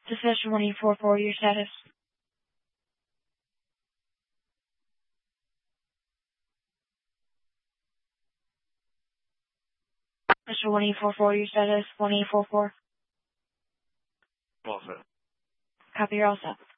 Discussion 1844, your status. Discussion 1844, your status. 1844. All set. Copy, you're all set.